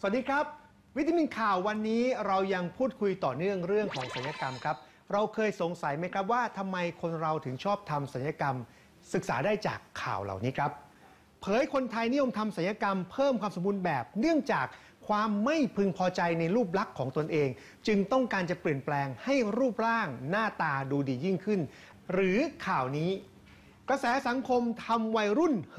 สวัสดีครับวิตามินข่าววันนี้เรายังพูดคุยต่อเนื่องเรื่องของศัลยกรรมครับเราเคยสงสัยไหมครับว่าทำไมคนเราถึงชอบทำศัลยกรรมศึกษาได้จากข่าวเหล่านี้ครับเผยคนไทยนิยมทำศัลยกรรมเพิ่มความสมบูรณ์แบบเนื่องจากความไม่พึงพอใจในรูปลักษณ์ของตนเองจึงต้องการจะเปลี่ยนแปลงให้รูปร่างหน้าตาดูดียิ่งขึ้นหรือข่าวนี้กระแสสังคมทำวัยรุ่น